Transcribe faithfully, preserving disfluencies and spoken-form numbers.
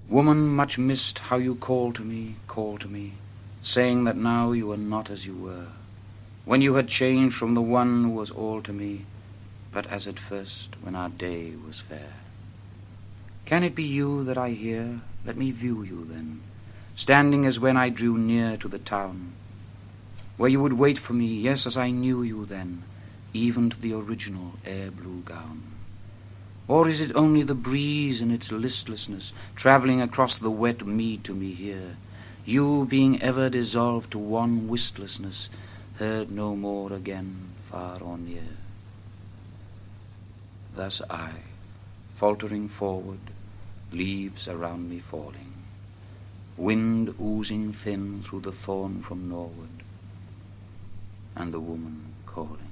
Woman, much missed, how you call to me, call to me, saying that now you are not as you were, when you had changed from the one who was all to me, but as at first when our day was fair. Can it be you that I hear? Let me view you then, standing as when I drew near to the town, where you would wait for me, yes, as I knew you then, even to the original air-blue gown. Or is it only the breeze in its listlessness, travelling across the wet mead to me here, you being ever dissolved to one wistlessness, heard no more again, far or near? Thus I, faltering forward, leaves around me falling, wind oozing thin through the thorn from norward, and the woman calling.